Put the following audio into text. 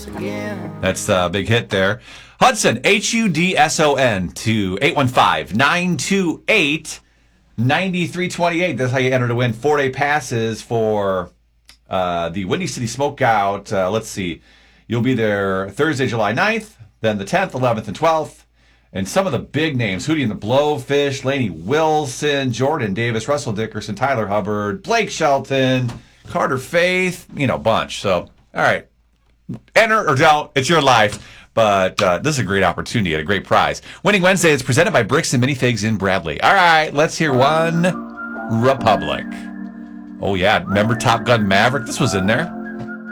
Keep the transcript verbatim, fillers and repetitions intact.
That's a big hit there. Hudson, H U D S O N, to eight one five, nine two eight, nine three two eight. That's how you enter to win four-day passes for uh, the Windy City Smokeout. Uh, let's see. You'll be there Thursday, July ninth, then the tenth, eleventh, and twelfth. And some of the big names, Hootie and the Blowfish, Lainey Wilson, Jordan Davis, Russell Dickerson, Tyler Hubbard, Blake Shelton, Carter Faith, you know, bunch. So, all right. Enter or don't. It's your life. But uh, this is a great opportunity and a great prize. Winning Wednesday is presented by Bricks and Minifigs in Bradley. All right, let's hear One Republic. Oh, yeah. Remember Top Gun Maverick? This was in there.